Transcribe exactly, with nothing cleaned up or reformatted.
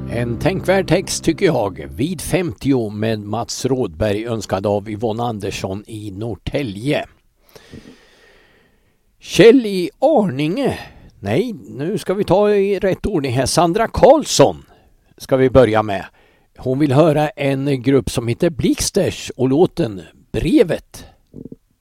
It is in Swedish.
En tänkvärd text tycker jag. Vid femtio med Mats Rådberg, önskad av Yvonne Andersson i Norrtälje. Kjell i Arninge. Nej, nu ska vi ta i rätt ordning här. Sandra Karlsson ska vi börja med. Hon vill höra en grupp som heter Blixters och låten Brevet.